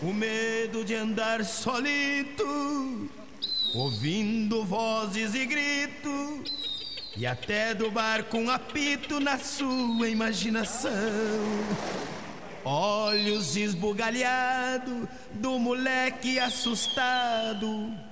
o medo de andar solito, ouvindo vozes e gritos, e até do bar com apito na sua imaginação. Olhos esbugalhados do moleque assustado,